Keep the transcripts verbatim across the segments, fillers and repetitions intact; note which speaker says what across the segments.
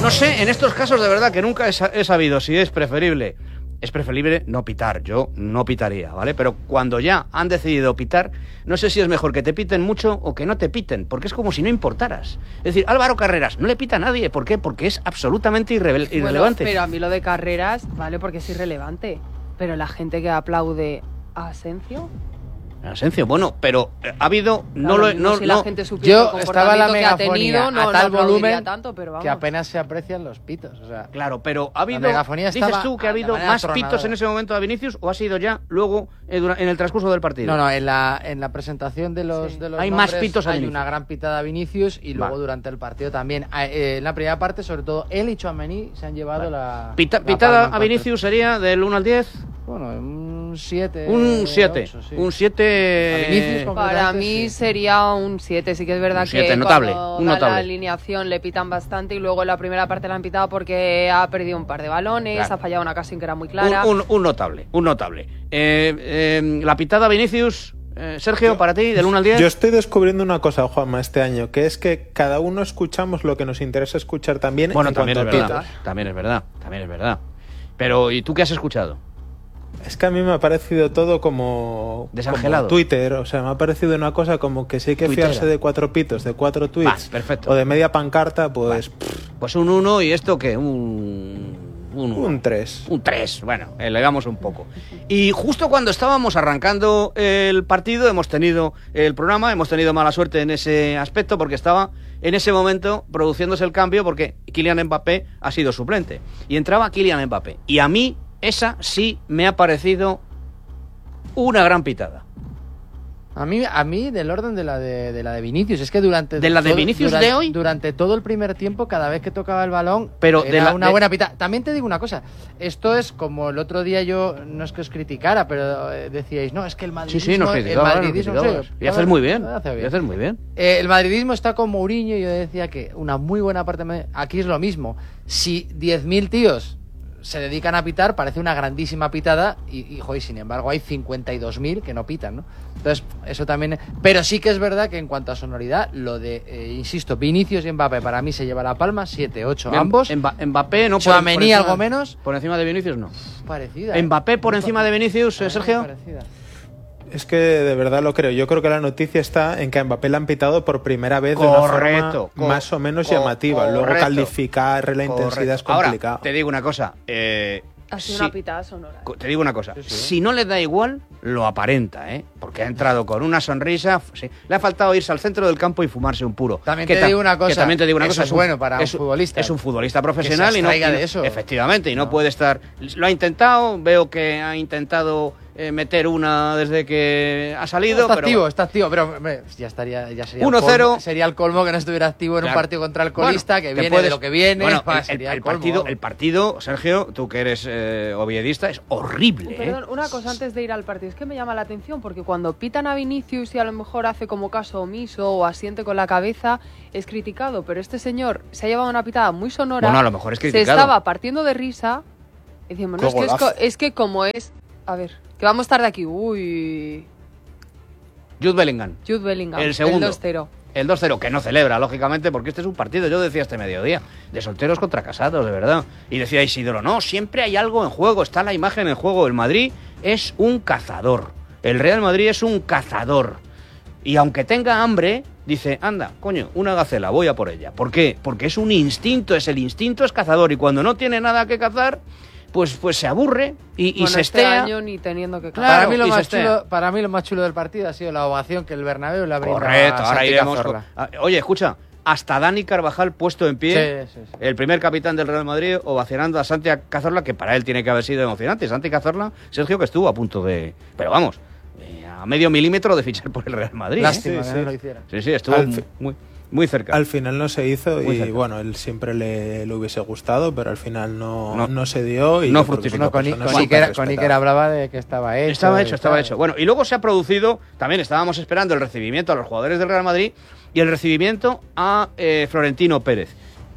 Speaker 1: no sé, en estos casos de verdad que nunca he sabido si es preferible. Es preferible no pitar, yo no pitaría, ¿vale? Pero cuando ya han decidido pitar, no sé si es mejor que te piten mucho o que no te piten, porque es como si no importaras. Es decir, Álvaro Carreras no le pita a nadie, ¿por qué? Porque es absolutamente irre- irrelevante.
Speaker 2: Bueno, pero a mí lo de Carreras, vale, porque es irrelevante. Pero la gente que aplaude a Asensio...
Speaker 1: Asensio, bueno, pero ha habido...
Speaker 2: Claro,
Speaker 1: no lo,
Speaker 2: no, si
Speaker 1: no,
Speaker 2: la gente supiera
Speaker 3: yo
Speaker 2: el
Speaker 3: estaba en la
Speaker 2: comportamiento que ha
Speaker 3: megafonía
Speaker 2: tenido, no,
Speaker 3: a tal
Speaker 2: no
Speaker 3: volumen
Speaker 2: tanto, pero vamos.
Speaker 3: que apenas se aprecian los pitos. O sea,
Speaker 1: claro, pero ha habido...
Speaker 3: megafonía
Speaker 1: ¿Dices
Speaker 3: estaba
Speaker 1: tú que ha
Speaker 3: de
Speaker 1: habido
Speaker 3: manera
Speaker 1: más
Speaker 3: atronadora.
Speaker 1: pitos en ese momento a Vinicius o ha sido ya luego eh, dura- en el transcurso del partido?
Speaker 3: No, no, en la, en la presentación de los,
Speaker 2: Sí.
Speaker 3: de los
Speaker 1: Hay más
Speaker 3: nombres
Speaker 1: pitos a
Speaker 3: hay
Speaker 1: Vinicius.
Speaker 3: una gran pitada a Vinicius y luego
Speaker 1: Vale.
Speaker 3: durante el partido también. Eh, en la primera parte, sobre todo, él y Tchouaméni se han llevado la...
Speaker 1: Pita-
Speaker 3: la
Speaker 1: pitada
Speaker 3: palma en
Speaker 1: a
Speaker 3: cuanto-
Speaker 1: Vinicius sería del uno al diez.
Speaker 3: Bueno, un siete.
Speaker 1: Un siete.
Speaker 3: ocho, sí.
Speaker 1: Un siete.
Speaker 3: A Vinicius, con-
Speaker 2: Para
Speaker 3: completamente,
Speaker 2: mí
Speaker 3: sí.
Speaker 2: sería un siete, sí que es verdad
Speaker 1: Un siete,
Speaker 2: que
Speaker 1: notable,
Speaker 2: cuando
Speaker 1: un
Speaker 2: da
Speaker 1: notable.
Speaker 2: la alineación le pitan bastante y luego en la primera parte la han pitado porque ha perdido un par de balones,
Speaker 1: Claro.
Speaker 2: ha fallado una ocasión que era muy clara.
Speaker 1: Un, un- un notable, un notable. Eh, eh, la pitada a Vinicius, eh, Sergio,
Speaker 4: Yo-
Speaker 1: para ti, del uno al diez.
Speaker 4: Yo estoy descubriendo una cosa, Juanma, este año, que es que cada uno escuchamos lo que nos interesa escuchar también
Speaker 1: Bueno,
Speaker 4: en
Speaker 1: también es
Speaker 4: cuanto a
Speaker 1: verdad.
Speaker 4: pitos.
Speaker 1: También es verdad, también es verdad. Pero, ¿y tú qué has escuchado?
Speaker 4: Es que a mí me ha parecido todo como,
Speaker 1: Desangelado.
Speaker 4: como Twitter, o sea, me ha parecido una cosa como que si hay que
Speaker 1: Tuitera.
Speaker 4: fiarse de cuatro pitos, de cuatro tweets,
Speaker 1: Va, perfecto.
Speaker 4: o de media pancarta, pues
Speaker 1: Pues un uno y esto que un... Un uno.
Speaker 4: un tres.
Speaker 1: Un tres, bueno, elegamos un poco. Y justo cuando estábamos arrancando el partido, hemos tenido el programa, hemos tenido mala suerte en ese aspecto porque estaba en ese momento produciéndose el cambio porque Kylian Mbappé ha sido suplente. Y entraba Kylian Mbappé. Y a mí esa sí me ha parecido una gran pitada.
Speaker 3: A mí, a mí del orden de la de, de la de Vinicius, es que durante
Speaker 1: ¿De la de Vinicius
Speaker 3: durante,
Speaker 1: de hoy?
Speaker 3: durante todo el primer tiempo, cada vez que tocaba el balón,
Speaker 1: Pero
Speaker 3: era
Speaker 1: de la-
Speaker 3: una
Speaker 1: de-
Speaker 3: buena pita. También te digo una cosa, esto es como el otro día yo, no es que os criticara, pero eh, decíais, no, es que el
Speaker 1: Sí,
Speaker 3: madridismo,
Speaker 1: sí, nos
Speaker 3: el
Speaker 1: criticabas, nos
Speaker 3: madridismo,
Speaker 1: criticabas.
Speaker 3: sí,
Speaker 1: Y haces muy bien,
Speaker 3: hace
Speaker 1: y haces muy bien.
Speaker 3: Eh, el madridismo está con Mourinho y yo decía que una muy buena parte de- aquí es lo mismo. Si diez mil tíos se dedican a pitar, parece una grandísima pitada y, y, joder, sin embargo hay cincuenta y dos mil que no pitan, ¿no? Entonces, eso también... Pero sí que es verdad que en cuanto a sonoridad, lo de, eh, insisto, Vinicius y Mbappé para mí se lleva la palma, siete ocho ambos.
Speaker 1: Mba- Mbappé no por-
Speaker 3: Tchouaméni
Speaker 1: por encima-
Speaker 3: algo menos.
Speaker 1: Por encima de Vinicius no.
Speaker 3: Parecida. ¿eh?
Speaker 1: Mbappé por encima de Vinicius,
Speaker 3: Para mí
Speaker 1: Sergio.
Speaker 3: parecida.
Speaker 4: Es que de verdad lo creo. Yo creo que la noticia está en que a Mbappé le han pitado por primera vez de
Speaker 1: Correcto,
Speaker 4: una forma más o menos
Speaker 1: co-
Speaker 4: llamativa. Luego
Speaker 1: correcto.
Speaker 4: calificar la intensidad es
Speaker 1: Ahora,
Speaker 4: complicado.
Speaker 1: te digo una cosa. Eh,
Speaker 2: Ha sido
Speaker 1: sí,
Speaker 2: una pitada sonora.
Speaker 1: co- te digo una cosa.
Speaker 3: Sí, sí.
Speaker 1: Si no le da igual, lo aparenta, ¿eh? Porque ha entrado con una sonrisa. f- sí. Le ha faltado irse al centro del campo y fumarse un puro.
Speaker 3: También
Speaker 1: Que
Speaker 3: te
Speaker 1: ta-
Speaker 3: digo una cosa,
Speaker 1: que también te digo una
Speaker 3: eso
Speaker 1: cosa.
Speaker 3: es bueno para un futbolista.
Speaker 1: Es un futbolista profesional
Speaker 3: Que se
Speaker 1: y no,
Speaker 3: abstraiga
Speaker 1: y no-
Speaker 3: de eso.
Speaker 1: Efectivamente, y no,
Speaker 3: No.
Speaker 1: puede estar. Lo ha intentado. Veo que ha intentado eh, meter una desde que ha salido.
Speaker 3: está
Speaker 1: pero
Speaker 3: activo,
Speaker 1: bueno.
Speaker 3: está activo, pero hombre, ya estaría, ya sería
Speaker 1: uno
Speaker 3: el colmo-
Speaker 1: cero.
Speaker 3: sería el colmo que no estuviera activo en
Speaker 1: Claro.
Speaker 3: un partido contra el colista,
Speaker 1: Bueno,
Speaker 3: que
Speaker 1: te
Speaker 3: viene
Speaker 1: puedes-
Speaker 3: de lo que viene.
Speaker 1: Bueno,
Speaker 3: va,
Speaker 1: el,
Speaker 3: sería
Speaker 1: el- el
Speaker 3: el colmo,
Speaker 1: partido,
Speaker 3: vamos.
Speaker 1: el partido, Sergio, tú que eres eh, oviedista, es horrible. ¿eh?
Speaker 2: Perdón, una cosa antes de ir al partido, es que me llama la atención porque cuando pitan a Vinicius y a lo mejor hace como caso omiso o asiente con la cabeza, es criticado, pero este señor se ha llevado una pitada muy sonora.
Speaker 1: Bueno, a lo mejor es
Speaker 2: Se
Speaker 1: criticado.
Speaker 2: estaba partiendo de risa y decimos, no,
Speaker 4: ¡Qué
Speaker 2: es que, es,
Speaker 4: golazo!
Speaker 2: co- es que como es... A ver, que vamos a estar de aquí. Uy...
Speaker 1: Jude Bellingham.
Speaker 2: Jude Bellingham,
Speaker 1: El segundo.
Speaker 2: dos cero.
Speaker 1: El dos cero, que no celebra, lógicamente, porque este es un partido, yo decía este mediodía, de solteros contra casados, de verdad. Y decía Isidoro, no, siempre hay algo en juego, está la imagen en juego. El Madrid es un cazador. El Real Madrid es un cazador. Y aunque tenga hambre, dice, anda, coño, una gacela, voy a por ella. ¿Por qué? Porque es un instinto, es el instinto es cazador. Y cuando no tiene nada que cazar, pues, pues se aburre y, y
Speaker 2: Bueno,
Speaker 1: se
Speaker 2: este
Speaker 1: estea.
Speaker 2: año ni teniendo que
Speaker 1: Claro,
Speaker 3: para, mí lo
Speaker 1: y se
Speaker 3: más
Speaker 1: estea.
Speaker 3: chulo, para mí lo más chulo del partido ha sido la ovación que el Bernabéu le ha brindado
Speaker 1: Correcto,
Speaker 3: a
Speaker 1: ahora
Speaker 3: Santi
Speaker 1: iremos.
Speaker 3: Cazorla.
Speaker 1: con- Ah, Oye, escucha, hasta Dani Carvajal puesto en pie,
Speaker 3: Sí, sí, sí.
Speaker 1: el primer capitán del Real Madrid, ovacionando a Santi Cazorla, que para él tiene que haber sido emocionante. Santi Cazorla, Sergio, que estuvo a punto de. Pero vamos, eh, a medio milímetro de fichar por el Real Madrid. ¿eh?
Speaker 3: Lástima
Speaker 4: Sí,
Speaker 3: que
Speaker 4: sí.
Speaker 3: no lo hiciera.
Speaker 1: Sí, sí, estuvo
Speaker 4: Al
Speaker 1: muy,
Speaker 4: fi-
Speaker 1: muy, muy cerca.
Speaker 4: Al final no se hizo
Speaker 1: Muy
Speaker 4: y
Speaker 1: cerca.
Speaker 4: bueno, él siempre le, le hubiese gustado, pero al final no,
Speaker 1: No.
Speaker 4: no, se dio. Y
Speaker 1: No
Speaker 4: yo creo que es
Speaker 1: fructificó.
Speaker 4: una
Speaker 3: No, con, I-
Speaker 4: persona
Speaker 3: con,
Speaker 4: súper
Speaker 3: Iker, con
Speaker 4: respetada.
Speaker 3: Iker hablaba de que estaba hecho.
Speaker 1: Estaba
Speaker 3: y
Speaker 1: hecho, estaba
Speaker 3: tal.
Speaker 1: hecho. Bueno, y luego se ha producido, también estábamos esperando el recibimiento a los jugadores del Real Madrid y el recibimiento a eh, Florentino Pérez.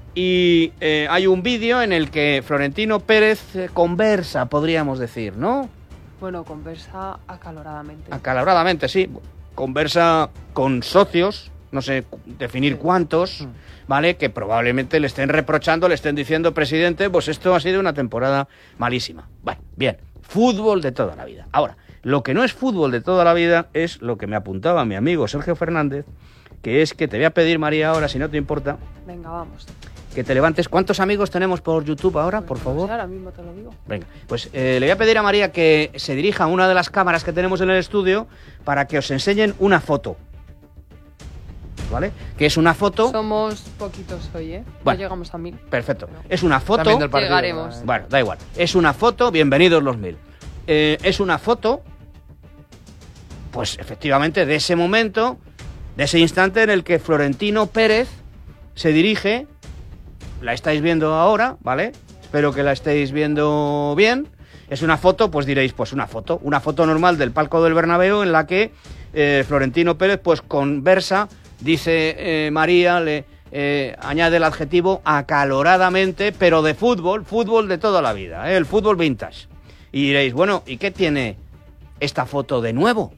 Speaker 1: Y eh, hay un vídeo en el que Florentino Pérez eh, conversa, podríamos decir, ¿no?
Speaker 2: Bueno, conversa acaloradamente.
Speaker 1: Acalabradamente, sí. Conversa con socios no sé definir cuántos, ¿vale? Que probablemente le estén reprochando, le estén diciendo, presidente, pues esto ha sido una temporada malísima. Bueno, bien, fútbol de toda la vida. Ahora, lo que no es fútbol de toda la vida es lo que me apuntaba mi amigo Sergio Fernández, que es que te voy a pedir, María, ahora, si no te importa...
Speaker 2: Venga, vamos.
Speaker 1: Que te levantes. ¿Cuántos amigos tenemos por YouTube ahora, por favor?
Speaker 2: Pues ahora mismo te lo digo.
Speaker 1: Venga, pues eh, le voy a pedir a María que se dirija a una de las cámaras que tenemos en el estudio para que os enseñen una foto. ¿Vale? Que es una foto...
Speaker 2: Somos poquitos hoy, ¿eh?
Speaker 1: Bueno,
Speaker 2: no llegamos a mil.
Speaker 1: Perfecto. Es una foto...
Speaker 3: También del partido,
Speaker 2: Llegaremos.
Speaker 3: ¿no?
Speaker 1: Bueno, da igual. Es una foto, bienvenidos los mil. Eh, es una foto, pues efectivamente, de ese momento, de ese instante en el que Florentino Pérez se dirige... La estáis viendo ahora, ¿vale? Espero que la estéis viendo bien. Es una foto, pues diréis, pues una foto. Una foto normal del palco del Bernabéu en la que eh, Florentino Pérez, pues conversa, dice eh, María, le eh, añade el adjetivo acaloradamente, pero de fútbol, fútbol de toda la vida, ¿eh? El fútbol vintage. Y diréis, bueno, ¿y qué tiene esta foto de nuevo?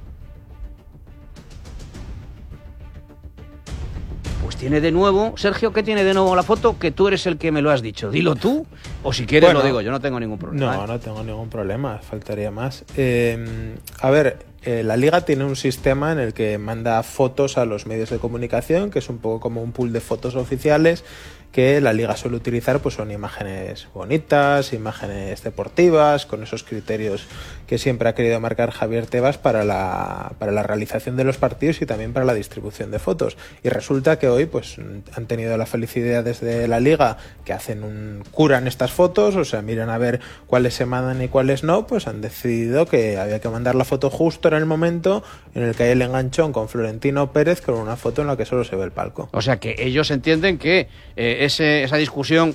Speaker 1: Pues tiene de nuevo, Sergio, ¿qué tiene de nuevo la foto? Que tú eres el que me lo has dicho. Dilo tú, o si quieres
Speaker 4: Bueno,
Speaker 1: lo digo yo, no tengo ningún problema.
Speaker 4: No,
Speaker 1: ¿eh?
Speaker 4: no tengo ningún problema, faltaría más. Eh, a ver, eh, la Liga tiene un sistema en el que manda fotos a los medios de comunicación, que es un poco como un pool de fotos oficiales, que la Liga suele utilizar, pues son imágenes bonitas, imágenes deportivas, con esos criterios que siempre ha querido marcar Javier Tebas para la, para la realización de los partidos y también para la distribución de fotos. Y resulta que hoy pues han tenido la felicidad desde la Liga, que hacen un curan estas fotos, o sea, miran a ver cuáles se mandan y cuáles no, pues han decidido que había que mandar la foto justo en el momento en el que hay el enganchón con Florentino Pérez, con una foto en la que solo se ve el palco.
Speaker 1: O sea que ellos entienden que eh, ese, esa discusión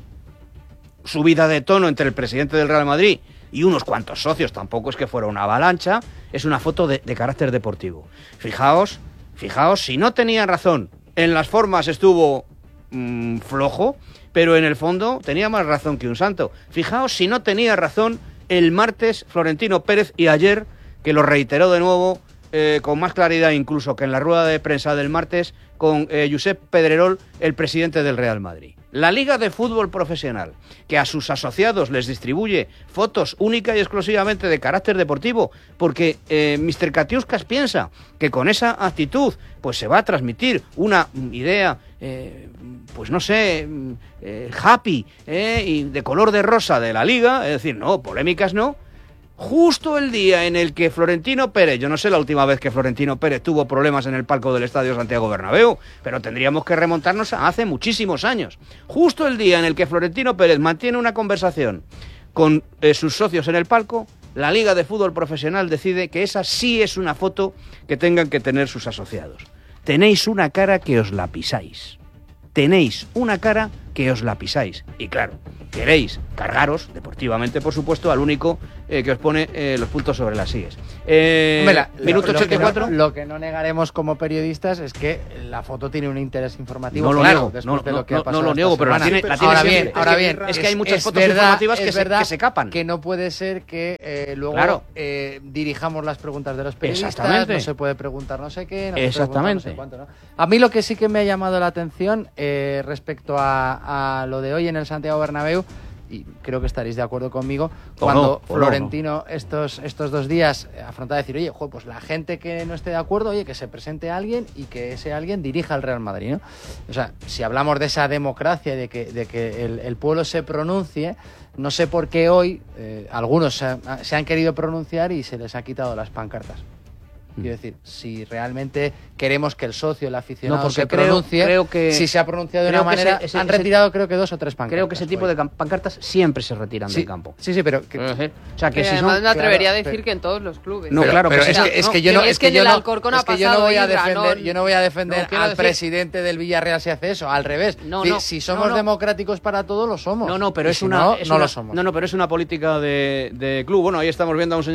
Speaker 1: subida de tono entre el presidente del Real Madrid y unos cuantos socios, tampoco es que fuera una avalancha, es una foto de, de carácter deportivo. Fijaos, fijaos, si no tenían razón, en las formas estuvo mmm, flojo, pero en el fondo tenía más razón que un santo. Fijaos si no tenía razón el martes Florentino Pérez y ayer, que lo reiteró de nuevo, eh, con más claridad incluso que en la rueda de prensa del martes, con eh, Josep Pedrerol, el presidente del Real Madrid. La Liga de Fútbol Profesional, que a sus asociados les distribuye fotos única y exclusivamente de carácter deportivo, porque eh, mister Katiuskas piensa que con esa actitud pues se va a transmitir una idea, eh, pues no sé, eh, happy eh, y de color de rosa de la Liga, es decir, no, polémicas no. Justo el día en el que Florentino Pérez, yo no sé la última vez que Florentino Pérez tuvo problemas en el palco del Estadio Santiago Bernabéu, pero tendríamos que remontarnos a hace muchísimos años. Justo el día en el que Florentino Pérez mantiene una conversación con eh, sus socios en el palco, la Liga de Fútbol Profesional decide que esa sí es una foto que tengan que tener sus asociados. Tenéis una cara que os la pisáis. Tenéis una cara que os la pisáis. Y claro, queréis cargaros, deportivamente por supuesto, al único eh, que os pone eh, los puntos sobre las sillas. Eh,
Speaker 3: Hombre, la-
Speaker 1: minuto
Speaker 3: lo, lo
Speaker 1: ochenta y cuatro.
Speaker 3: Que no, lo que no negaremos como periodistas es que la foto tiene un interés informativo.
Speaker 1: No lo
Speaker 3: claro,
Speaker 1: niego,
Speaker 3: después
Speaker 1: no,
Speaker 3: de
Speaker 1: no,
Speaker 3: lo que ha
Speaker 1: no,
Speaker 3: pasado
Speaker 1: no lo
Speaker 3: esta
Speaker 1: niego, pero la
Speaker 3: semana.
Speaker 1: tiene, la tiene
Speaker 3: ahora
Speaker 1: siempre.
Speaker 3: bien, ahora bien,
Speaker 1: es que hay muchas
Speaker 3: es
Speaker 1: fotos
Speaker 3: verdad,
Speaker 1: informativas
Speaker 3: es
Speaker 1: que se,
Speaker 3: verdad
Speaker 1: que se capan.
Speaker 3: Que no puede ser que eh, luego
Speaker 1: Claro.
Speaker 3: eh, dirijamos las preguntas de los periodistas.
Speaker 1: Exactamente.
Speaker 3: No se puede preguntar no sé qué. No se puede
Speaker 1: Exactamente.
Speaker 3: preguntar no sé cuánto, ¿no? A mí lo que sí que me ha llamado la atención eh, respecto a, a lo de hoy en el Santiago Bernabéu, y creo que estaréis de acuerdo conmigo,
Speaker 1: O
Speaker 3: cuando
Speaker 1: no, o
Speaker 3: Florentino estos, estos dos días afronta a decir, oye, jo, pues la gente que no esté de acuerdo, oye, que se presente alguien y que ese alguien dirija al Real Madrid, ¿no? O sea, si hablamos de esa democracia, de que, de que el, el pueblo se pronuncie, no sé por qué hoy eh, algunos se, han- se han querido pronunciar y se les ha quitado las pancartas. Quiero decir, si realmente queremos que el socio, el aficionado
Speaker 1: No, porque
Speaker 3: se
Speaker 1: creo-
Speaker 3: pronuncie,
Speaker 1: creo que-
Speaker 3: si se ha pronunciado de
Speaker 1: creo
Speaker 3: una
Speaker 1: que
Speaker 3: manera,
Speaker 1: ese- ese-
Speaker 3: han
Speaker 1: ese-
Speaker 3: retirado creo que dos o tres pancartas.
Speaker 1: Creo que ese tipo
Speaker 3: hoy.
Speaker 1: de cam- pancartas siempre se retiran
Speaker 3: sí,
Speaker 1: del campo.
Speaker 3: Sí, sí, pero... que-
Speaker 1: O sea, que
Speaker 2: Que
Speaker 1: si
Speaker 2: además
Speaker 1: son...
Speaker 2: me atrevería
Speaker 3: claro,
Speaker 2: a decir
Speaker 3: pero-
Speaker 2: que en todos los clubes.
Speaker 1: No,
Speaker 3: Pero-
Speaker 1: claro,
Speaker 3: pero
Speaker 1: que
Speaker 3: es,
Speaker 1: sí.
Speaker 3: que, es
Speaker 1: No,
Speaker 3: que yo
Speaker 2: que
Speaker 3: no,
Speaker 2: es
Speaker 3: es
Speaker 2: que
Speaker 3: que
Speaker 2: en
Speaker 3: yo
Speaker 2: el
Speaker 3: no,
Speaker 2: Alcorcón ha
Speaker 3: es que yo no
Speaker 2: pasado
Speaker 3: voy a
Speaker 2: Ibra,
Speaker 3: defender,
Speaker 2: no-
Speaker 3: yo no voy a defender
Speaker 1: No, quiero
Speaker 3: al
Speaker 1: decir-
Speaker 3: presidente del Villarreal si hace eso, al revés.
Speaker 1: No,
Speaker 3: si,
Speaker 1: no,
Speaker 3: si somos
Speaker 1: no, no.
Speaker 3: democráticos para todos, lo somos.
Speaker 1: No, no, pero
Speaker 3: Y
Speaker 1: es
Speaker 3: si
Speaker 1: una,
Speaker 3: no,
Speaker 1: es
Speaker 3: no
Speaker 1: una-
Speaker 3: lo somos.
Speaker 1: No, no, pero es una política de, de club. Bueno, ahí estamos viendo a un señor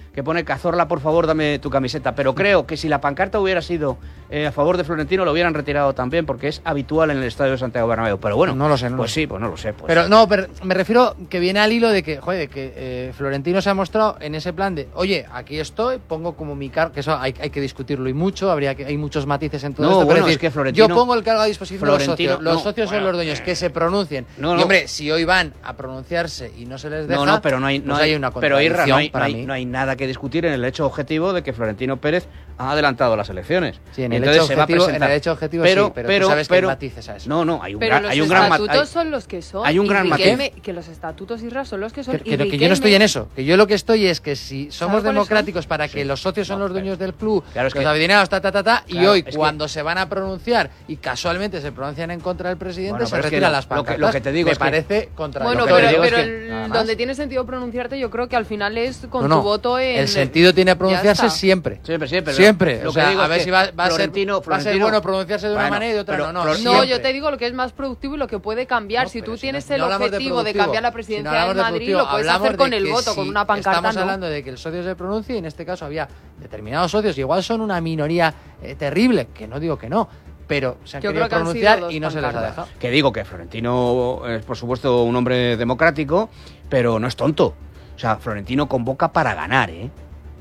Speaker 1: que pone Cazorla, por favor, dame tu camiseta. Pero creo que si la pancarta hubiera sido eh, a favor de Florentino, lo hubieran retirado también, porque es habitual en el estadio de Santiago Bernabéu. Pero bueno,
Speaker 3: no lo sé, no
Speaker 1: pues
Speaker 3: lo
Speaker 1: sí, pues no lo sé. Pues.
Speaker 3: Pero no, pero me refiero que viene al hilo de que, joder, de que eh, Florentino se ha mostrado en ese plan de, oye, aquí estoy, pongo como mi cargo, que eso hay, hay que discutirlo y mucho, habría que hay muchos matices en todo
Speaker 1: no,
Speaker 3: esto.
Speaker 1: Bueno,
Speaker 3: pero es
Speaker 1: es
Speaker 3: decir,
Speaker 1: que Florentino,
Speaker 3: yo pongo el cargo a disposición
Speaker 1: Florentino,
Speaker 3: de los socios. Los
Speaker 1: no,
Speaker 3: socios
Speaker 1: bueno,
Speaker 3: son los dueños,
Speaker 1: eh,
Speaker 3: que se pronuncien.
Speaker 1: no, no,
Speaker 3: y hombre, si hoy van a pronunciarse y no se les deja,
Speaker 1: no, no, pero no hay, no
Speaker 3: pues
Speaker 1: hay,
Speaker 3: hay una
Speaker 1: pero Irra, no hay,
Speaker 3: para
Speaker 1: no, hay,
Speaker 3: mí.
Speaker 1: no hay nada que discutir en el hecho objetivo de que Florentino Pérez ha adelantado las elecciones.
Speaker 3: Sí, en
Speaker 1: Y
Speaker 3: el,
Speaker 1: entonces
Speaker 3: hecho
Speaker 1: se va a
Speaker 3: objetivo, en
Speaker 1: presentar.
Speaker 3: el hecho objetivo
Speaker 1: pero,
Speaker 3: sí, pero,
Speaker 1: pero,
Speaker 3: tú sabes
Speaker 1: pero,
Speaker 3: que hay matices a eso.
Speaker 1: No, no, hay un
Speaker 2: pero
Speaker 1: gran,
Speaker 2: los
Speaker 1: hay un gran
Speaker 2: estatutos
Speaker 1: hay,
Speaker 2: son los que son.
Speaker 1: hay un
Speaker 2: y
Speaker 1: gran
Speaker 2: Riquelme,
Speaker 1: matiz.
Speaker 2: que los estatutos, Irra, son los que son.
Speaker 3: Que,
Speaker 2: y
Speaker 3: que, que yo no
Speaker 2: Riquelme-
Speaker 3: estoy en eso, que yo lo que estoy es que si somos
Speaker 2: cuáles
Speaker 3: democráticos
Speaker 2: son?
Speaker 3: para que
Speaker 1: Sí.
Speaker 3: los socios son
Speaker 1: No,
Speaker 3: los dueños del club,
Speaker 1: claro, es
Speaker 3: los
Speaker 1: que-
Speaker 3: aficionados, ta, ta, ta, ta, y
Speaker 1: Claro,
Speaker 3: hoy
Speaker 1: es que-
Speaker 3: cuando se van a pronunciar y casualmente se pronuncian en contra del presidente,
Speaker 1: Bueno,
Speaker 3: se
Speaker 1: pero es que
Speaker 3: retiran
Speaker 1: lo-
Speaker 3: las
Speaker 1: lo que-
Speaker 3: pancartas.
Speaker 1: lo que te digo
Speaker 3: me
Speaker 1: es que-
Speaker 3: parece contradictorio.
Speaker 2: Bueno,
Speaker 1: Lo que
Speaker 2: pero,
Speaker 1: digo es
Speaker 2: pero
Speaker 1: que-
Speaker 2: el-
Speaker 3: nada más.
Speaker 2: donde tiene sentido pronunciarte, yo creo que al final es con
Speaker 3: No, no,
Speaker 2: tu voto en.
Speaker 3: el sentido tiene
Speaker 2: Ya
Speaker 3: pronunciarse
Speaker 2: está.
Speaker 3: siempre.
Speaker 1: Siempre, siempre.
Speaker 3: Siempre.
Speaker 1: Lo
Speaker 3: O
Speaker 1: que
Speaker 3: sea,
Speaker 1: digo
Speaker 3: a
Speaker 1: es
Speaker 3: ver
Speaker 1: que
Speaker 3: si va, va, a ser,
Speaker 1: Florentino-
Speaker 3: va a ser
Speaker 1: Florentino-
Speaker 3: bueno pronunciarse de una
Speaker 1: Bueno,
Speaker 3: manera y de otra
Speaker 1: pero
Speaker 3: no. No,
Speaker 1: Florentino-
Speaker 2: No,
Speaker 3: siempre.
Speaker 2: yo te digo lo que es más productivo y lo que puede cambiar.
Speaker 3: No,
Speaker 2: si
Speaker 3: pero
Speaker 2: tú
Speaker 3: si
Speaker 2: tienes
Speaker 3: no-
Speaker 2: el
Speaker 3: no hablamos de
Speaker 2: objetivo de,
Speaker 3: productivo,
Speaker 2: cambiar la
Speaker 3: si no
Speaker 2: presidencia
Speaker 3: hablamos
Speaker 2: en
Speaker 3: de
Speaker 2: Madrid,
Speaker 3: productivo,
Speaker 2: lo puedes
Speaker 3: hablamos
Speaker 2: hacer con
Speaker 3: de
Speaker 2: el
Speaker 3: que
Speaker 2: voto,
Speaker 3: si
Speaker 2: con una pancarta.
Speaker 3: Estamos
Speaker 2: ¿no?
Speaker 3: hablando de que el socio se pronuncie y en este caso había determinados socios, igual son una minoría eh, terrible, que no digo que no, pero se han
Speaker 2: Yo
Speaker 3: querido
Speaker 2: creo que han sido
Speaker 3: pronunciar
Speaker 2: dos
Speaker 3: y no se les ha
Speaker 2: pancartas.
Speaker 3: dejado.
Speaker 1: Que digo que Florentino es, por supuesto, un hombre democrático, pero no es tonto. O sea, Florentino convoca para ganar, ¿eh?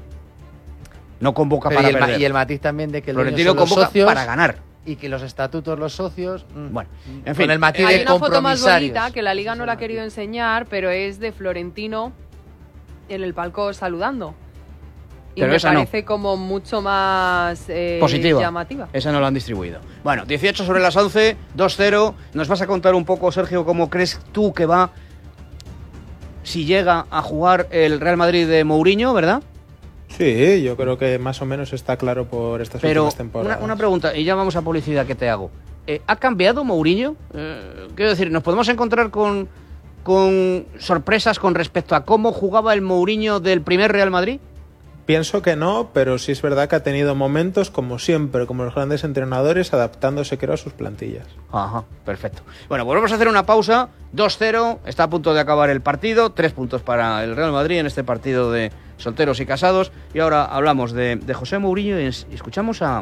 Speaker 1: No convoca
Speaker 3: Pero
Speaker 1: para
Speaker 3: y, el, ma-
Speaker 1: perder.
Speaker 3: y el matiz también de que el dueño
Speaker 1: Florentino
Speaker 3: son los
Speaker 1: convoca
Speaker 3: socios
Speaker 1: para ganar.
Speaker 3: y que los estatutos los socios. mm,
Speaker 1: Bueno, en
Speaker 3: con
Speaker 1: fin.
Speaker 3: el matiz
Speaker 2: Hay
Speaker 3: de
Speaker 2: una foto más
Speaker 3: compromisarios.
Speaker 2: bonita que la Liga no la ha
Speaker 3: Ese
Speaker 2: querido
Speaker 3: matiz.
Speaker 2: enseñar, pero es de Florentino en el palco saludando. Y
Speaker 1: Pero
Speaker 2: me
Speaker 1: esa no.
Speaker 2: parece como mucho más eh,
Speaker 1: Positiva.
Speaker 2: llamativa.
Speaker 1: Esa no la han distribuido. Bueno, dieciocho sobre las once, dos cero. Nos vas a contar un poco, Sergio, cómo crees tú que va si llega a jugar el Real Madrid de Mourinho, ¿verdad?
Speaker 4: Sí, yo creo que más o menos está claro por estas
Speaker 1: Pero
Speaker 4: últimas
Speaker 1: una,
Speaker 4: temporadas.
Speaker 1: una pregunta, y ya vamos a publicidad que te hago. Eh, ¿Ha cambiado Mourinho? Eh, quiero decir, ¿nos podemos encontrar con, con sorpresas con respecto a cómo jugaba el Mourinho del primer Real Madrid?
Speaker 4: Pienso que no, pero sí es verdad que ha tenido momentos, como siempre, como los grandes entrenadores, adaptándose, creo, a sus plantillas.
Speaker 1: Ajá, perfecto. Bueno, pues vamos a hacer una pausa. dos cero, está a punto de acabar el partido. Tres puntos para el Real Madrid en este partido de solteros y casados. Y ahora hablamos de, de José Mourinho y es- y escuchamos a...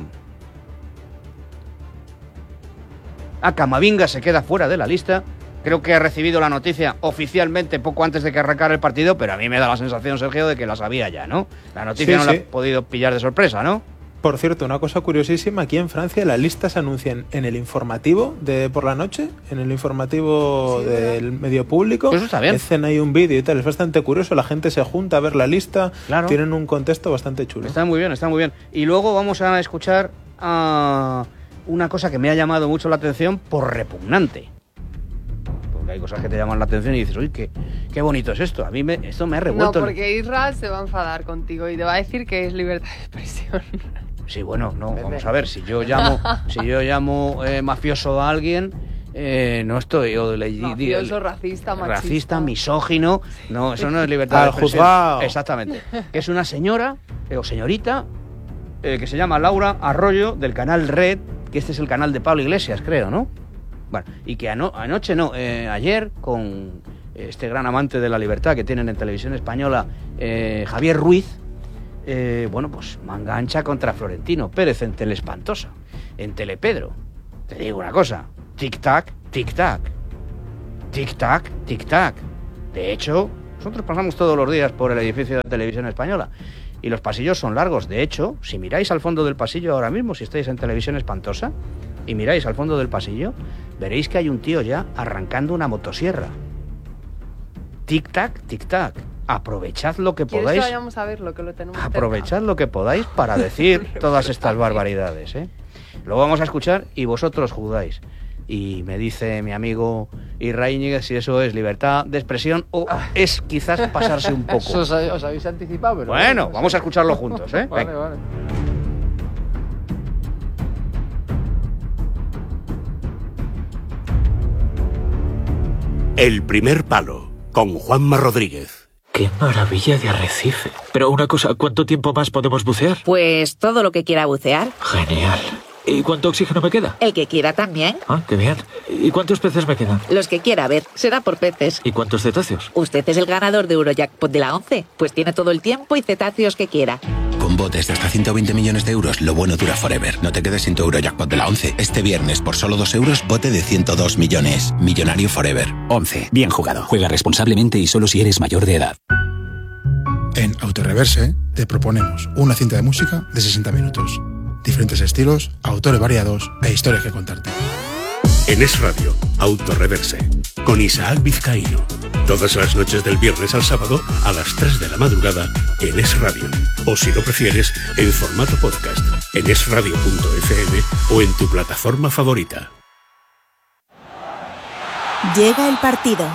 Speaker 1: A Camavinga, se queda fuera de la lista. Creo que ha recibido la noticia oficialmente poco antes de que arrancara el partido, pero a mí me da la sensación, Sergio, de que la sabía ya, ¿no? La noticia
Speaker 4: Sí,
Speaker 1: no
Speaker 4: sí.
Speaker 1: la ha podido pillar de sorpresa, ¿no?
Speaker 4: Por cierto, una cosa curiosísima, aquí en Francia las listas se anuncian en el informativo de por la noche, en el informativo
Speaker 2: Sí,
Speaker 4: del medio público.
Speaker 1: Eso está bien.
Speaker 4: Hacen ahí un vídeo y tal, es bastante curioso, la gente se junta a ver la lista,
Speaker 1: Claro.
Speaker 4: tienen un contexto bastante chulo.
Speaker 1: Está muy bien, está muy bien. Y luego vamos a escuchar a una cosa que me ha llamado mucho la atención por repugnante. Porque hay cosas que te llaman la atención y dices, uy, qué, qué bonito es esto. A mí me, esto me ha
Speaker 2: No,
Speaker 1: revuelto. el-
Speaker 2: porque Isra se va a enfadar contigo y te va a decir que es libertad de expresión.
Speaker 1: Sí, bueno, no,
Speaker 3: Vete.
Speaker 1: vamos a ver, si yo llamo, si yo llamo eh, mafioso a alguien, eh, no estoy... O le,
Speaker 2: Mafioso, racista, machista.
Speaker 1: racista, misógino, no, eso no es libertad
Speaker 4: Al
Speaker 1: de expresión.
Speaker 4: juzgado.
Speaker 1: Exactamente. Que es una señora eh, o señorita eh, que se llama Laura Arroyo, del canal Red, que este es el canal de Pablo Iglesias, creo, ¿no? Bueno, y que ano- anoche, no, eh, ayer, con este gran amante de la libertad que tienen en televisión española, eh, Javier Ruiz, eh, bueno, pues manga ancha contra Florentino Pérez en Teleespantosa, en Telepedro. Te digo una cosa, tic-tac, tic-tac, tic-tac, tic-tac. De hecho, nosotros pasamos todos los días por el edificio de Televisión Española y los pasillos son largos. De hecho, si miráis al fondo del pasillo ahora mismo, si estáis en Televisión Espantosa, y miráis al fondo del pasillo, veréis que hay un tío ya arrancando una motosierra. Tic-tac, tic-tac. Aprovechad lo que
Speaker 2: ¿Quieres
Speaker 1: podáis.
Speaker 2: que vayamos a verlo? Que lo tenemos cerca?
Speaker 1: Aprovechad lo que podáis para decir todas estas barbaridades, ¿eh? Lo vamos a escuchar y vosotros juzgáis. Y me dice mi amigo Irra Íñiguez si eso es libertad de expresión o es quizás pasarse un
Speaker 3: Eso
Speaker 1: poco.
Speaker 3: os, os habéis anticipado, pero.
Speaker 1: Bueno, vamos a escucharlo juntos, ¿eh?
Speaker 3: Vale,
Speaker 1: Venga.
Speaker 3: vale.
Speaker 5: El primer palo, con Juanma Rodríguez.
Speaker 6: ¡Qué maravilla de arrecife! Pero una cosa, ¿cuánto tiempo más podemos bucear?
Speaker 7: Pues todo lo que quiera bucear.
Speaker 6: Genial. ¿Y cuánto oxígeno me queda?
Speaker 7: El que quiera también.
Speaker 6: Ah, qué bien. ¿Y cuántos peces me quedan?
Speaker 7: Los que quiera, a ver, será por peces.
Speaker 6: ¿Y cuántos cetáceos?
Speaker 7: Usted es el ganador de Eurojackpot de la once, pues tiene todo el tiempo y cetáceos que quiera.
Speaker 8: Con botes de hasta ciento veinte millones de euros, lo bueno dura forever. No te quedes sin tu Eurojackpot de la once. Este viernes, por solo dos euros, bote de ciento dos millones. Millonario forever.
Speaker 9: once. Bien jugado. Juega responsablemente y solo si eres mayor de edad.
Speaker 10: En Autoreverse te proponemos una cinta de música de sesenta minutos. Diferentes estilos, autores variados e historias que contarte.
Speaker 5: En Es Radio, Autoreverse, con Isaac Vizcaíno. Todas las noches del viernes al sábado a las tres de la madrugada en Es Radio. O si lo prefieres, en formato podcast, en es radio punto efe eme o en tu plataforma favorita.
Speaker 11: Llega el partido.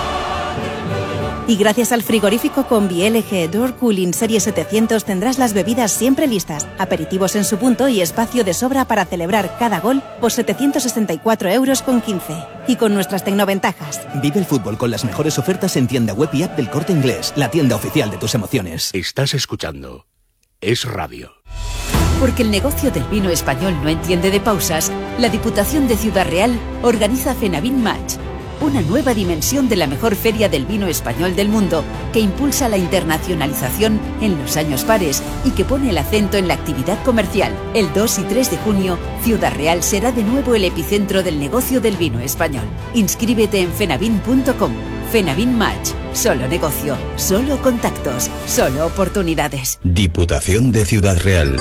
Speaker 11: Y gracias al frigorífico Combi L G Door Cooling Serie setecientos tendrás las bebidas siempre listas, aperitivos en su punto y espacio de sobra para celebrar cada gol por setecientos sesenta y cuatro euros con quince. Y con nuestras tecnoventajas.
Speaker 12: Vive el fútbol con las mejores ofertas en tienda web y app del Corte Inglés, la tienda oficial de tus emociones.
Speaker 5: Estás escuchando Es Radio.
Speaker 13: Porque el negocio del vino español no entiende de pausas, la Diputación de Ciudad Real organiza Fenavin Match, una nueva dimensión de la mejor feria del vino español del mundo, que impulsa la internacionalización en los años pares y que pone el acento en la actividad comercial. El dos y tres de junio, Ciudad Real será de nuevo el epicentro del negocio del vino español. Inscríbete en fenavin punto com. Fenavin Match. Solo negocio, solo contactos, solo oportunidades.
Speaker 8: Diputación de Ciudad Real.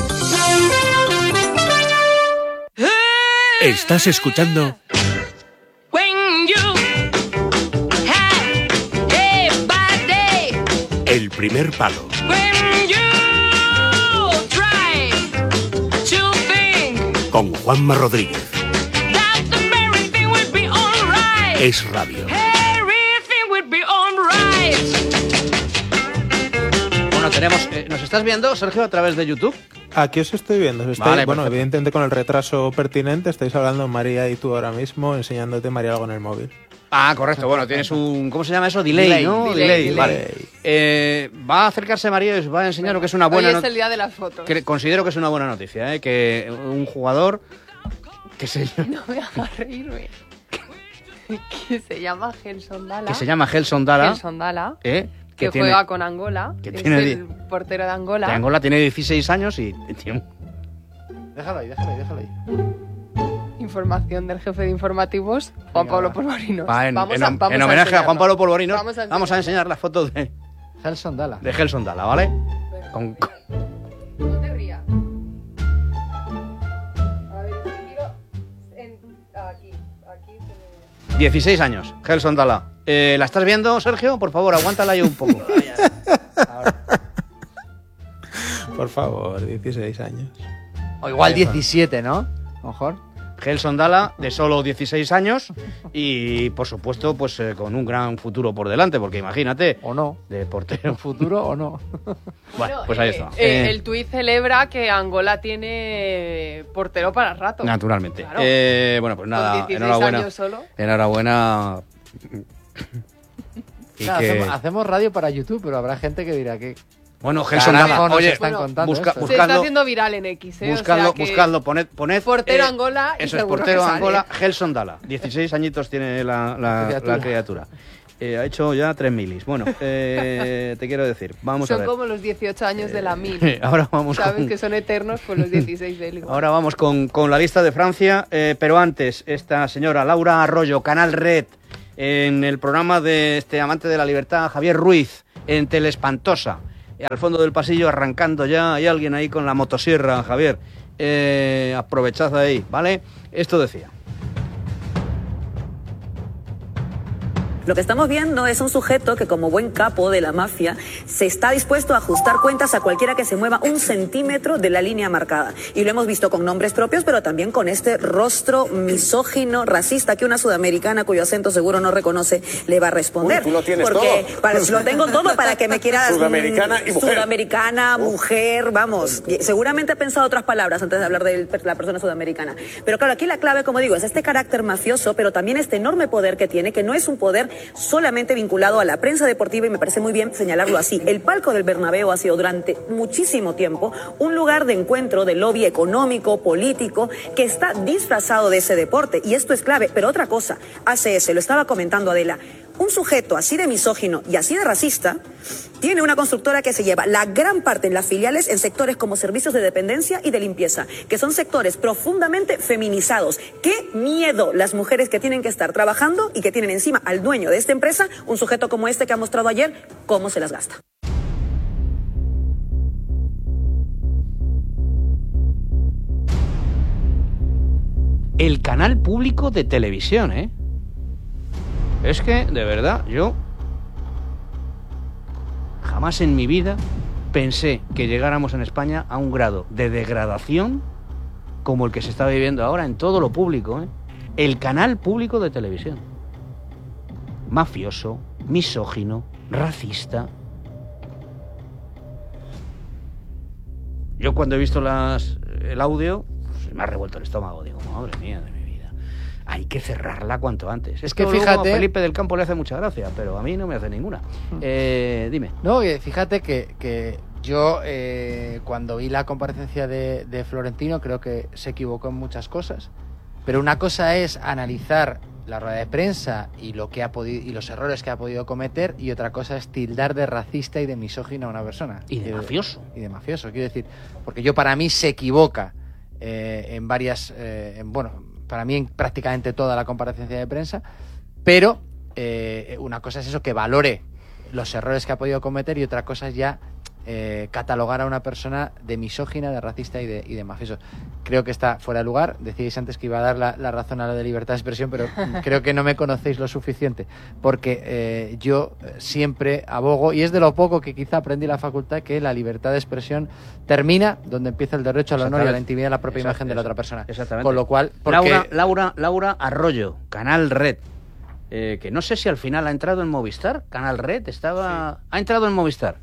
Speaker 5: Estás escuchando El Primer Palo. Con Juanma Rodríguez. Es Radio.
Speaker 1: Bueno, tenemos... Eh, ¿nos estás viendo, Sergio, a través de YouTube?
Speaker 4: Aquí os estoy viendo. Estáis,
Speaker 1: Vale,
Speaker 4: bueno,
Speaker 1: perfecto.
Speaker 4: evidentemente con el retraso pertinente, estáis hablando María y tú ahora mismo, enseñándote María algo en el móvil.
Speaker 1: Ah, correcto. Bueno, tienes un... ¿Cómo se llama eso? Delay,
Speaker 2: Delay,
Speaker 1: ¿no?
Speaker 2: delay, delay.
Speaker 1: Vale. Eh, va a acercarse María y os va a enseñar lo que es una buena
Speaker 2: Hoy es
Speaker 1: not-
Speaker 2: el día de las fotos.
Speaker 1: que considero que es una buena noticia, ¿eh? Que un jugador que se,
Speaker 2: No me hagas reírme. Que se llama Gelson Dala.
Speaker 1: que se llama Gelson Dala,
Speaker 2: Gelson Dala,
Speaker 1: ¿eh?
Speaker 2: que,
Speaker 1: tiene-
Speaker 2: juega con Angola.
Speaker 1: que
Speaker 2: es
Speaker 1: tiene
Speaker 2: el portero de Angola.
Speaker 1: de Angola, tiene dieciséis años y tiene
Speaker 3: Déjalo ahí, déjalo ahí, déjalo ahí.
Speaker 2: Información del jefe de informativos, Juan
Speaker 3: Venga,
Speaker 2: Pablo
Speaker 3: va.
Speaker 2: Polvorinos.
Speaker 1: Va en,
Speaker 2: vamos
Speaker 1: en-
Speaker 2: a, vamos
Speaker 1: en
Speaker 2: a
Speaker 1: homenaje a
Speaker 2: enseñarlo.
Speaker 1: Juan Pablo Polvorinos.
Speaker 2: Vamos a
Speaker 1: Vamos a enseñar las fotos de,
Speaker 3: Gelson Dala.
Speaker 1: de Gelson Dala, ¿vale? Con- con-
Speaker 2: No te rías. A ver, es que quiero... en- Aquí, aquí se ve...
Speaker 1: dieciséis años, Gelson Dala. Eh, ¿La estás viendo, Sergio? Por favor, aguántala yo un poco.
Speaker 4: Por favor, dieciséis años.
Speaker 3: O igual diecisiete, ¿no? A lo mejor.
Speaker 1: Gelson Dala, de solo dieciséis años y, por supuesto, pues eh, con un gran futuro por delante, porque imagínate,
Speaker 3: O no.
Speaker 1: de portero.
Speaker 3: ¿En futuro o no?
Speaker 1: Bueno, pues ahí
Speaker 2: Eh,
Speaker 1: está.
Speaker 2: eh,
Speaker 1: Eh,
Speaker 2: el tuit celebra que Angola tiene portero para rato.
Speaker 1: Naturalmente.
Speaker 2: Claro.
Speaker 1: Eh, bueno, pues
Speaker 2: Con
Speaker 1: nada,
Speaker 2: dieciséis
Speaker 1: enhorabuena.
Speaker 2: años solo.
Speaker 1: Enhorabuena. Y
Speaker 3: Claro,
Speaker 1: que-
Speaker 3: hacemos, hacemos radio para YouTube, pero habrá gente que dirá que...
Speaker 1: Bueno, Gelson
Speaker 3: Carajo,
Speaker 1: Dala,
Speaker 3: nos
Speaker 1: oye,
Speaker 3: están
Speaker 2: bueno,
Speaker 3: contando
Speaker 1: busca-
Speaker 3: esto.
Speaker 1: busca-
Speaker 2: Se está
Speaker 1: buscadlo-
Speaker 2: haciendo viral en X, ¿eh? O
Speaker 1: buscadlo,
Speaker 2: sea que
Speaker 1: buscadlo, poned, poned
Speaker 2: portero
Speaker 1: eh,
Speaker 2: Angola y
Speaker 1: eso es
Speaker 2: seguro
Speaker 1: portero
Speaker 2: que sale.
Speaker 1: Angola, Gelson Dala. dieciséis añitos tiene la, la-
Speaker 3: Criatura.
Speaker 1: la criatura. Eh, ha hecho ya tres milis. Bueno, eh, te quiero decir, vamos
Speaker 2: son
Speaker 1: a ver.
Speaker 2: como los dieciocho años de la mil.
Speaker 1: Ahora vamos
Speaker 2: Sabes
Speaker 1: con,
Speaker 2: que son eternos por los dieciséis de él. igual.
Speaker 1: ahora vamos con, con la lista de Francia, eh, pero antes, esta señora Laura Arroyo, Canal Red, en el programa de este amante de la libertad, Javier Ruiz, en Telespantosa. Eh, al fondo del pasillo, arrancando ya, hay alguien ahí con la motosierra, Javier. Eh, aprovechad ahí, ¿vale? Esto decía.
Speaker 14: Lo que estamos viendo es un sujeto que, como buen capo de la mafia, se está dispuesto a ajustar cuentas a cualquiera que se mueva un centímetro de la línea marcada. Y lo hemos visto con nombres propios, pero también con este rostro misógino, racista, que una sudamericana cuyo acento seguro no reconoce le va a responder.
Speaker 15: Uy, tú lo tienes
Speaker 14: Porque
Speaker 15: todo.
Speaker 14: para- lo tengo todo para que me quieras...
Speaker 15: Sudamericana y mujer.
Speaker 14: Sudamericana, mujer, vamos. Seguramente ha pensado otras palabras antes de hablar de la persona sudamericana. Pero claro, aquí la clave, como digo, es este carácter mafioso, pero también este enorme poder que tiene, que no es un poder solamente vinculado a la prensa deportiva, y me parece muy bien señalarlo así. El palco del Bernabéu ha sido durante muchísimo tiempo un lugar de encuentro de lobby económico, político, que está disfrazado de ese deporte, y esto es clave. Pero otra cosa, A C S, lo estaba comentando Adela, un sujeto así de misógino y así de racista tiene una constructora que se lleva la gran parte en las filiales en sectores como servicios de dependencia y de limpieza, que son sectores profundamente feminizados. ¡Qué miedo las mujeres que tienen que estar trabajando y que tienen encima al dueño de esta empresa, un sujeto como este que ha mostrado ayer cómo se las gasta!
Speaker 1: El canal público de televisión, ¿eh? Es que, de verdad, yo jamás en mi vida pensé que llegáramos en España a un grado de degradación como el que se está viviendo ahora en todo lo público, ¿eh? El canal público de televisión. Mafioso, misógino, racista. Yo cuando he visto las, el audio, pues me ha revuelto el estómago. Digo, madre mía de mi vida. Hay que cerrarla cuanto antes.
Speaker 3: Es que
Speaker 1: Esto
Speaker 3: fíjate...
Speaker 1: luego a Felipe del Campo le hace mucha gracia, pero a mí no me hace ninguna. Eh, dime.
Speaker 3: No, fíjate que, que yo eh, cuando vi la comparecencia de, de Florentino creo que se equivocó en muchas cosas. Pero una cosa es analizar la rueda de prensa y lo que ha podido y los errores que ha podido cometer, y otra cosa es tildar de racista y de misógino a una persona.
Speaker 1: Y de mafioso.
Speaker 3: Y de mafioso, quiero decir. Porque yo, para mí, se equivoca eh, en varias... Eh, en, bueno... para mí en prácticamente toda la comparecencia de prensa, pero eh, una cosa es eso, que valore los errores que ha podido cometer, y otra cosa es ya eh, catalogar a una persona de misógina, de racista y de, y de mafioso. Creo que está fuera de lugar. Decíais antes que iba a dar la, la razón a lo de libertad de expresión, pero creo que no me conocéis lo suficiente, porque eh, yo siempre abogo, y es de lo poco que quizá aprendí en la facultad, que la libertad de expresión termina donde empieza el derecho al honor y a la intimidad de la propia
Speaker 1: Exacto,
Speaker 3: imagen de la otra persona.
Speaker 1: Exactamente.
Speaker 3: Con lo cual, porque...
Speaker 1: Laura, Laura, Laura Arroyo, Canal Red, eh, que no sé si al final ha entrado en Movistar. Canal Red estaba... Sí. Ha entrado en Movistar.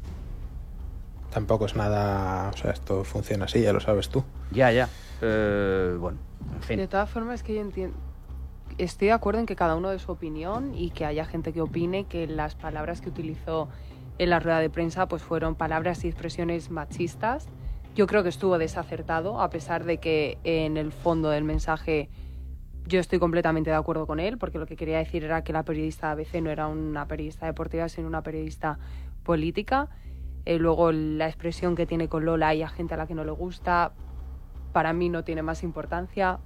Speaker 4: Tampoco es nada... O sea, esto funciona así, ya lo sabes tú.
Speaker 1: Ya, ya. Eh, bueno, en fin.
Speaker 2: De todas formas, es que yo entiendo... Estoy de acuerdo en que cada uno dé su opinión y que haya gente que opine que las palabras que utilizó en la rueda de prensa pues fueron palabras y expresiones machistas. Yo creo que estuvo desacertado, a pesar de que en el fondo del mensaje yo estoy completamente de acuerdo con él, porque lo que quería decir era que la periodista de A B C no era una periodista deportiva, sino una periodista política. Eh, luego la expresión que tiene con Lola y a gente a la que no le gusta, para mí no tiene más importancia.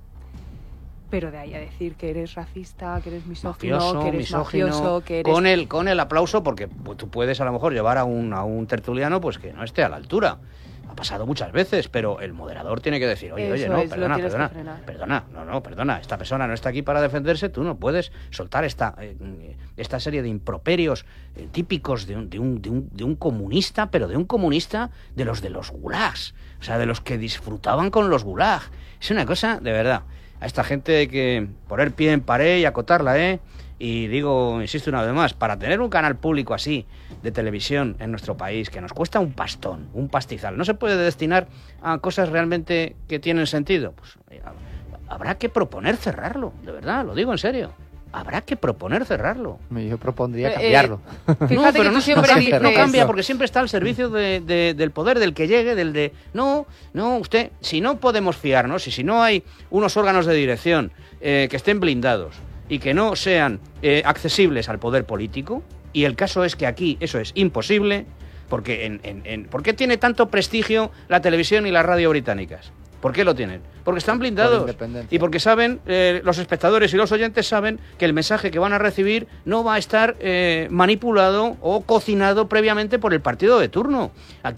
Speaker 2: Pero de ahí a decir que eres racista, que eres misógino,
Speaker 1: mafioso,
Speaker 2: que eres
Speaker 1: misógino,
Speaker 2: mafioso, que eres...
Speaker 1: Con el, con el aplauso, porque pues, tú puedes a lo mejor llevar a un, a un tertuliano pues que no esté a la altura. Ha pasado muchas veces, pero el moderador tiene que decir, oye,
Speaker 2: Eso
Speaker 1: oye, no,
Speaker 2: es,
Speaker 1: perdona,
Speaker 2: lo
Speaker 1: perdona,
Speaker 2: frenar.
Speaker 1: perdona, no, no, perdona, esta persona no está aquí para defenderse, tú no puedes soltar esta, eh, esta serie de improperios eh, típicos de un, de, un, de, un, de un comunista, pero de un comunista de los de los gulags, o sea, de los que disfrutaban con los gulags. Es una cosa, de verdad, a esta gente hay que poner pie en pared y acotarla, ¿eh? Y digo, insisto una vez más, para tener un canal público así de televisión en nuestro país, que nos cuesta un pastón, un pastizal, no se puede destinar a cosas realmente que tienen sentido, pues habrá que proponer cerrarlo, de verdad, lo digo en serio. Habrá que proponer cerrarlo.
Speaker 3: Yo propondría
Speaker 2: Eh,
Speaker 3: cambiarlo.
Speaker 2: Fíjate
Speaker 1: no, pero
Speaker 2: que
Speaker 1: no,
Speaker 2: tú siempre
Speaker 1: no,
Speaker 2: dices...
Speaker 1: no cambia, porque siempre está al servicio de, de, del poder, del que llegue, del de... No, no, usted, si no podemos fiarnos, y si no hay unos órganos de dirección eh, que estén blindados y que no sean eh, accesibles al poder político, y el caso es que aquí eso es imposible, porque en, en, en, ¿por qué tiene tanto prestigio la televisión y la radio británicas? ¿Por qué lo tienen? Porque están blindados y porque saben, eh, los espectadores y los oyentes saben que el mensaje que van a recibir no va a estar eh, manipulado o cocinado previamente por el partido de turno. Aquí